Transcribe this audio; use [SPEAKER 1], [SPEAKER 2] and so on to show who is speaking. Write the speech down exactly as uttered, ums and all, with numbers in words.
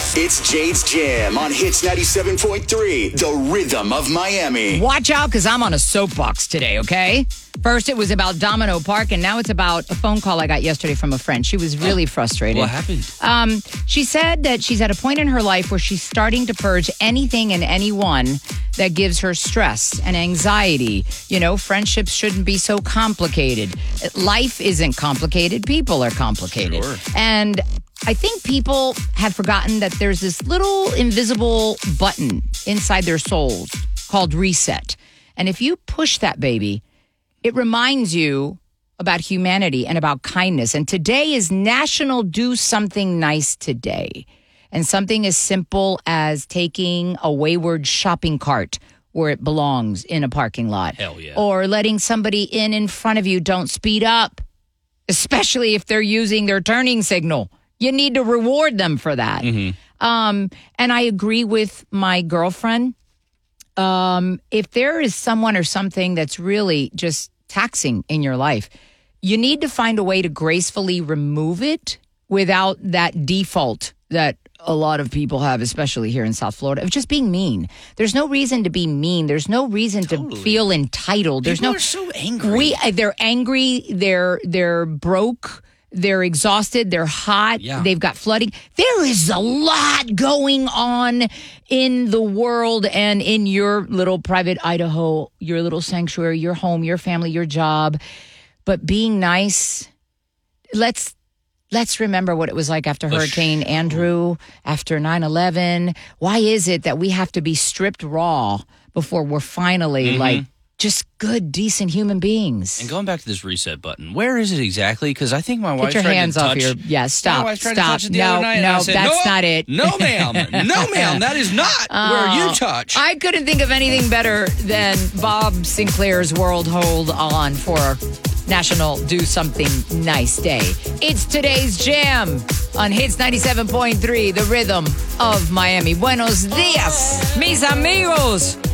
[SPEAKER 1] It's Jade's Jam on Hits ninety-seven point three, the rhythm of Miami.
[SPEAKER 2] Watch out, because I'm on a soapbox today, okay? First, it was about Domino Park, and now it's about a phone call I got yesterday from a friend. She was really frustrated.
[SPEAKER 3] What happened?
[SPEAKER 2] Um, she said that she's at a point in her life where she's starting to purge anything and anyone that gives her stress and anxiety. You know, friendships shouldn't be so complicated. Life isn't complicated. People are complicated.
[SPEAKER 3] Sure.
[SPEAKER 2] And I think people have forgotten that there's this little invisible button inside their souls called reset. And if you push that baby, it reminds you about humanity and about kindness. And today is National Do Something Nice Today. And something as simple as taking a wayward shopping cart where it belongs in a parking lot.
[SPEAKER 3] Hell yeah.
[SPEAKER 2] Or letting somebody in in front of you. Don't speed up, especially if they're using their turning signal. You need to reward them for that. Mm-hmm. Um, and I agree with my girlfriend. Um, if there is someone or something that's really just taxing in your life, you need to find a way to gracefully remove it without that default that a lot of people have, especially here in South Florida, of just being mean. There's no reason to be mean. There's no reason
[SPEAKER 3] Totally.
[SPEAKER 2] to feel entitled. There's
[SPEAKER 3] People
[SPEAKER 2] no
[SPEAKER 3] are so angry.
[SPEAKER 2] We, they're angry. They're they're broke. They're exhausted. They're hot.
[SPEAKER 3] Yeah.
[SPEAKER 2] They've got flooding. There is a lot going on in the world and in your little private Idaho, your little sanctuary, your home, your family, your job. But being nice, let's let's remember what it was like after Hurricane Andrew, after nine eleven. Why is it that we have to be stripped raw before we're finally
[SPEAKER 3] Mm-hmm.
[SPEAKER 2] like just good, decent human beings?
[SPEAKER 3] And going back to this reset button, where is it exactly? Because I think my
[SPEAKER 2] Get
[SPEAKER 3] wife
[SPEAKER 2] your
[SPEAKER 3] tried
[SPEAKER 2] hands
[SPEAKER 3] to
[SPEAKER 2] off
[SPEAKER 3] touch.
[SPEAKER 2] your. Yeah,
[SPEAKER 3] My
[SPEAKER 2] stop.
[SPEAKER 3] wife tried to
[SPEAKER 2] Stop.
[SPEAKER 3] touch it the
[SPEAKER 2] no,
[SPEAKER 3] other night, and
[SPEAKER 2] no,
[SPEAKER 3] I said,
[SPEAKER 2] that's
[SPEAKER 3] "No,
[SPEAKER 2] not it.
[SPEAKER 3] No, ma'am. No, ma'am. That is not where you touch.
[SPEAKER 2] I couldn't think of anything better than Bob Sinclair's World Hold On for National Do Something Nice Day. It's today's jam on Hits ninety-seven point three, the rhythm of Miami. Buenos dias, mis amigos.